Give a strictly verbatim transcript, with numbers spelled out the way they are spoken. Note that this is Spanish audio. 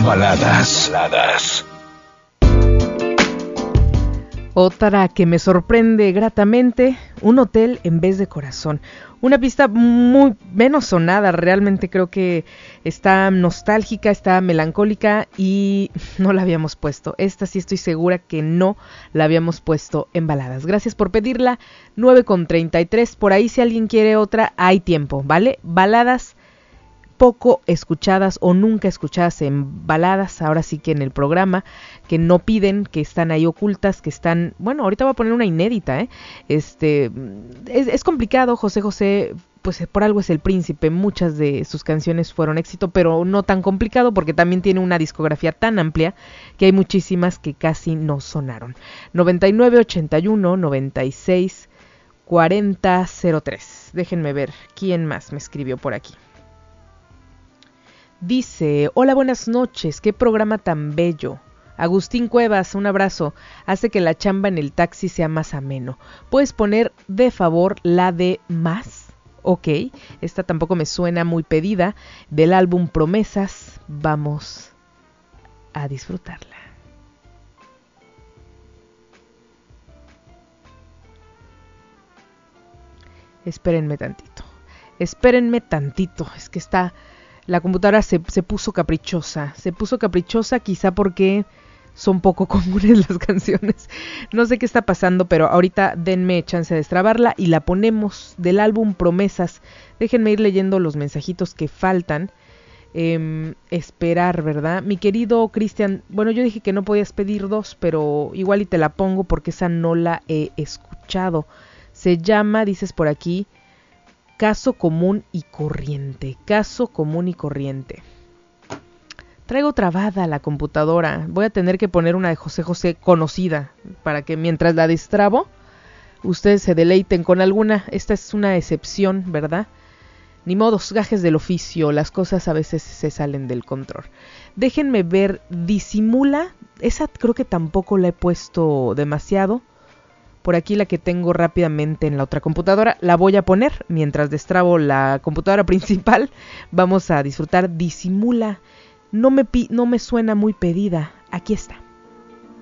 Baladas. Baladas. Otra que me sorprende gratamente, Un hotel en vez de corazón. Una pista muy menos sonada, realmente creo que está nostálgica, está melancólica y no la habíamos puesto. Esta sí estoy segura que no la habíamos puesto en baladas. Gracias por pedirla, nueve con treinta y tres. Por ahí si alguien quiere otra, hay tiempo, ¿vale? Baladas poco escuchadas o nunca escuchadas en baladas, ahora sí que en el programa, que no piden, que están ahí ocultas, que están, bueno, ahorita voy a poner una inédita, ¿eh? Este, es, es complicado, José José, pues por algo es el príncipe, muchas de sus canciones fueron éxito, pero no tan complicado porque también tiene una discografía tan amplia que hay muchísimas que casi no sonaron. noventa y nueve, ochenta y uno, noventa y seis, cuarenta, cero tres. Déjenme ver quién más me escribió por aquí. Dice, hola, buenas noches, qué programa tan bello. Agustín Cuevas, un abrazo, hace que la chamba en el taxi sea más ameno. ¿Puedes poner de favor la de Más? Ok, esta tampoco me suena muy pedida, del álbum Promesas, vamos a disfrutarla. Espérenme tantito, espérenme tantito, es que está... La computadora se, se puso caprichosa, se puso caprichosa quizá porque son poco comunes las canciones. No sé qué está pasando, pero ahorita denme chance de destrabarla y la ponemos del álbum Promesas. Déjenme ir leyendo los mensajitos que faltan. Eh, esperar, ¿verdad? Mi querido Cristian, bueno, yo dije que no podías pedir dos, pero igual y te la pongo porque esa no la he escuchado. Se llama, dices por aquí... Caso común y corriente, caso común y corriente. Traigo trabada la computadora, voy a tener que poner una de José José conocida, para que mientras la destrabo, ustedes se deleiten con alguna. Esta es una excepción, ¿verdad? Ni modos, gajes del oficio, las cosas a veces se salen del control. Déjenme ver, Disimula, esa creo que tampoco la he puesto demasiado. Por aquí la que tengo rápidamente en la otra computadora, la voy a poner mientras destrabo la computadora principal. Vamos a disfrutar Disimula. No me, pi- no me suena muy pedida. Aquí está.